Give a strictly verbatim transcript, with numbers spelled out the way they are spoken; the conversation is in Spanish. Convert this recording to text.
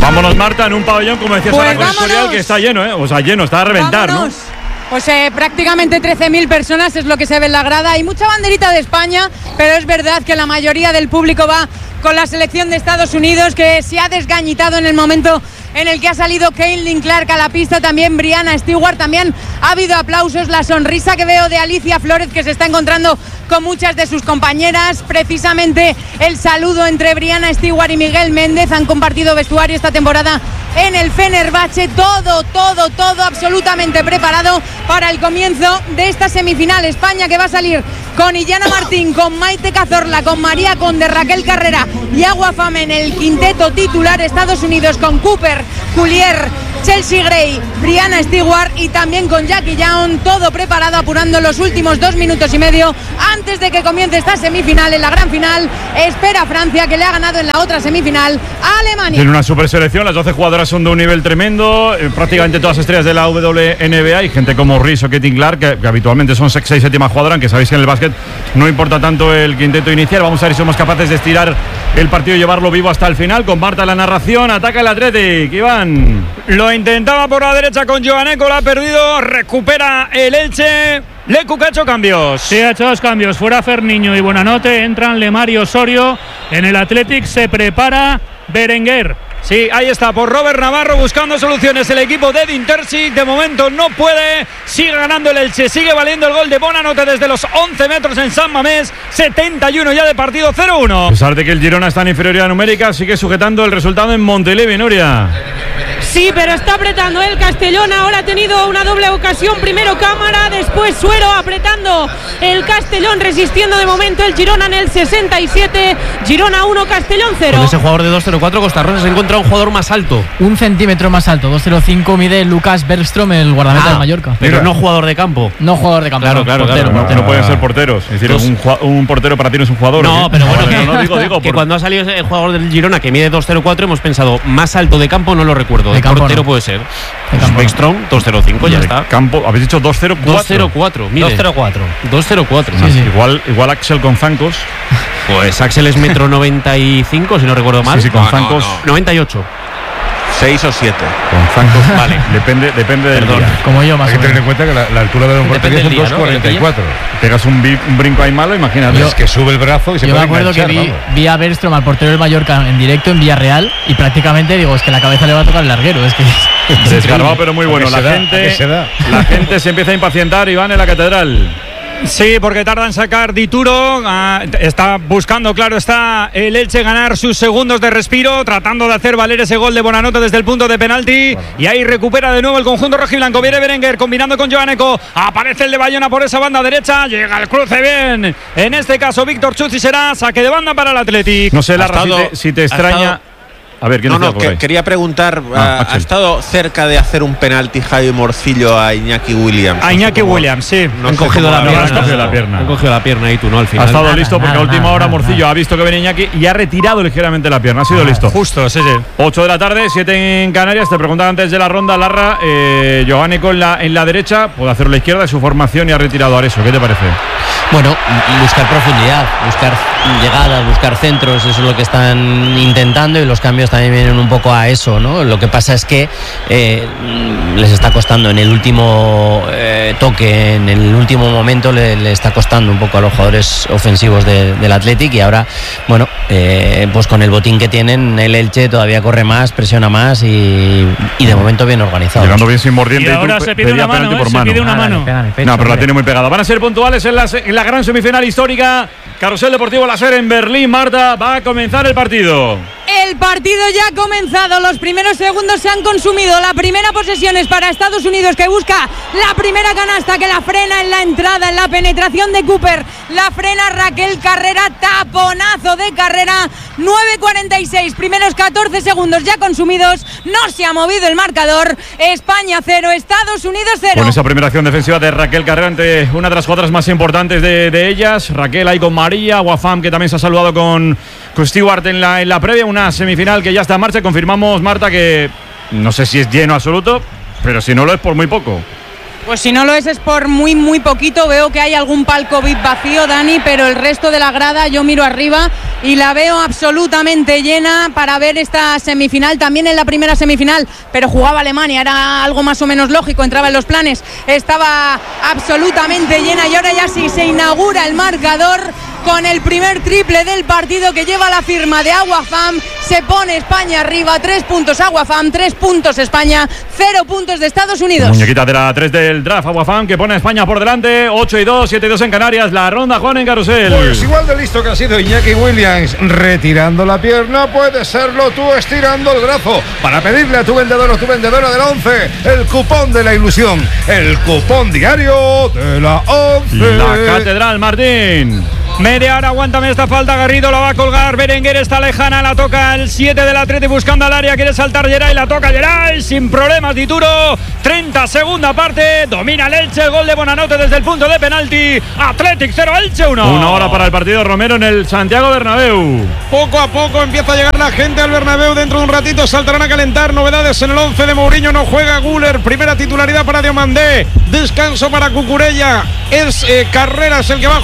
Vámonos, Marta, en un pabellón, como decías pues ahora, con Escorial, que está lleno, ¿eh? O sea, lleno, está a reventar, vámonos. ¿No? Pues eh, prácticamente trece mil personas es lo que se ve en la grada. Hay mucha banderita de España, pero es verdad que la mayoría del público va con la selección de Estados Unidos, que se ha desgañitado en el momento en el que ha salido Caitlin Clark a la pista, también Brianna Stewart, también ha habido aplausos, la sonrisa que veo de Alicia Flórez, que se está encontrando con muchas de sus compañeras, precisamente el saludo entre Brianna Stewart y Miguel Méndez, han compartido vestuario esta temporada en el Fenerbahce, todo, todo, todo absolutamente preparado para el comienzo de esta semifinal. España que va a salir con Illana Martín, con Maite Cazorla, con María Conde, Raquel Carrera y Agua Fame en el quinteto titular. Estados Unidos con Cooper, Collier, Chelsea Gray, Brianna Stewart y también con Jackie Young, todo preparado, apurando los últimos dos minutos y medio antes de que comience esta semifinal. En la gran final espera Francia, que le ha ganado en la otra semifinal a Alemania. Tiene una super selección, las doce jugadoras son de un nivel tremendo, eh, prácticamente todas estrellas de la W N B A y gente como Reese o Caitlin Clark, que, que habitualmente son sexta y séptima jugadora, aunque sabéis que en el básquet no importa tanto el quinteto inicial. Vamos a ver si somos capaces de estirar el partido y llevarlo vivo hasta el final. Con Marta la narración, ataca el Athletic, Iván. Lo intentaba por la derecha con Joaneco, la ha perdido, recupera el Elche. Lecu, que ha hecho cambios. Sí, ha hecho dos cambios. Fuera Ferniño y Buenanote, entran Lemar y Osorio. En el Athletic se prepara Berenguer. Sí, ahí está, por Robert Navarro buscando soluciones el equipo de Edin Terzic. De momento no puede, sigue ganando el Elche, sigue valiendo el gol de Buenanote desde los once metros en San Mamés. setenta y uno ya de partido, cero uno. A pesar de que el Girona está en inferioridad numérica, sigue sujetando el resultado en Montelevi, Nuria. Sí, pero está apretando el Castellón. Ahora ha tenido una doble ocasión. Primero Cámara, después Suero, apretando el Castellón, resistiendo de momento el Girona en el sesenta y siete. Girona uno, Castellón cero. Con ese jugador de dos cero cuatro, Costa Rosa se encuentra un jugador más alto. Un centímetro más alto, dos cero cinco mide Lucas Bergström, el guardameta ah, del Mallorca. Pero Mira. no jugador de campo. No jugador de campo. Claro, no, claro, portero, claro. Portero. No, no pueden ser porteros. Es decir, Dos... un, un portero para ti no es un jugador. No, ¿sí? pero bueno, no, que, no, no, digo, digo, que por... cuando ha salido el jugador del Girona que mide dos cero cuatro, hemos pensado, más alto de campo no lo recuerdo. De, de campo portero no. Puede ser. Bergström, dos cero cinco, ya está. Campo, habéis dicho dos cero cuatro. dos cero cuatro, mire. dos cero cuatro. dos cero cuatro. Sí, sí. Igual, igual Axel con zancos. Pues Axel es metro noventa y cinco, si no recuerdo mal. Sí, sí, con no, zancos. No, no. noventa y ocho. seis o siete. Con zancos, vale. Depende, depende del Perdón, día. Como yo, más Hay que tener en cuenta que la, la altura de un portería es dos cuarenta y cuatro. ¿no? Pegas un, bi, un brinco ahí malo, imagínate. Yo, es que sube el brazo y se yo puede me acuerdo enganchar, que vi, vamos. vi a Bergström, al portero del Mallorca, en directo en Villarreal, y prácticamente digo, es que la cabeza le va a tocar el larguero. Es que desgarbado, pero muy bueno. La da, gente, se da. la gente se empieza a impacientar, Iván, en la catedral. Sí, porque tarda en sacar Dituro. Ah, está buscando, claro, está el Elche ganar sus segundos de respiro, tratando de hacer valer ese gol de Buenanote desde el punto de penalti. Bueno. Y ahí recupera de nuevo el conjunto rojiblanco. Viene Berenguer combinando con Joaneco. Aparece el de Bayona por esa banda derecha. Llega el cruce bien. En este caso, Víctor Chuzzi, será saque de banda para el Athletic. No sé, Larra, si te, si te extraña. A ver, ¿quién no, no, que, quería preguntar, ah, ¿ha estado cerca de hacer un penalti Javi Morcillo a Iñaki Williams? A Iñaki Williams, sí. No han cogido la pierna. Han cogido la pierna. Han cogido la pierna ahí tú, ¿no? Al final. Ha estado nada, listo porque nada, a última nada, hora nada, Morcillo nada. ha visto que venía Iñaki y ha retirado ligeramente la pierna. Ha sido listo. Justo, sí, sí. ocho de la tarde, siete en Canarias. Te preguntaba antes de la ronda, Larra, eh, Joaneco en la, en la derecha, puede hacerlo a la izquierda de su formación y ha retirado a Areso. ¿Qué te parece? Bueno, buscar profundidad, buscar llegadas, buscar centros, eso es lo que están intentando, y los cambios también vienen un poco a eso, ¿no? Lo que pasa es que eh, les está costando en el último eh, toque, en el último momento le, le está costando un poco a los jugadores ofensivos de, del Athletic, y ahora, bueno, eh, pues con el botín que tienen, el Elche todavía corre más, presiona más y, y de momento bien organizado. Llegando bien sin mordiente. Y ahora y tú se pide una mano, ¿eh? Se mano. pide una mano. Nada, pégale, pecho, no, pero hombre. la tiene muy pegada. Van a ser puntuales en la, en la gran semifinal histórica. Carrusel Deportivo Láser en Berlín. Marta, va a comenzar el partido. El partido ya ha comenzado, los primeros segundos se han consumido. La primera posesión es para Estados Unidos, que busca la primera canasta, que la frena en la entrada, en la penetración de Cooper. La frena Raquel Carrera, taponazo de Carrera. nueve cuarenta y seis, primeros catorce segundos ya consumidos. No se ha movido el marcador. España cero, Estados Unidos cero. Con esa primera acción defensiva de Raquel Carrera ante una de las jugadoras más importantes de, de ellas. Raquel ahí con María, Guafam, que también se ha saludado con, con Stewart en la, en la previa. Una semifinal que ya está en marcha. Confirmamos, Marta, que no sé si es lleno absoluto, pero si no lo es, por muy poco. Pues si no lo es, es por muy, muy poquito. Veo que hay algún palco V I P vacío, Dani, pero el resto de la grada yo miro arriba y la veo absolutamente llena para ver esta semifinal. También en la primera semifinal, pero jugaba Alemania, era algo más o menos lógico, entraba en los planes. Estaba absolutamente llena y ahora ya sí se inaugura el marcador con el primer triple del partido que lleva la firma de Aguafam. Se pone España arriba, tres puntos Aguafam, tres puntos España, cero puntos de Estados Unidos. Muñequita de la tres del draft Aguafam que pone a España por delante, ocho y dos, siete y dos en Canarias. La ronda, Juan, en Carrusel. Pues igual de listo que ha sido Iñaki Williams retirando la pierna, puedes serlo tú estirando el brazo para pedirle a tu vendedor o tu vendedora del once el cupón de la ilusión, el cupón diario de la once. La Catedral, Martín. Media hora, aguántame esta falta. Garrido la va a colgar. Berenguer está lejana. La toca el siete del Atleti buscando al área. Quiere saltar Geray. La toca Geray sin problemas. Dituro. treinta, segunda parte. Domina el Elche. El gol de Bonanote desde el punto de penalti. Athletic cero, Elche uno. Una hora para el partido, Romero, en el Santiago Bernabéu. Poco a poco empieza a llegar la gente al Bernabéu. Dentro de un ratito saltarán a calentar. Novedades en el once de Mourinho. No juega Güler. Primera titularidad para Diomandé. Descanso para Cucurella. Es eh, Carreras el que va a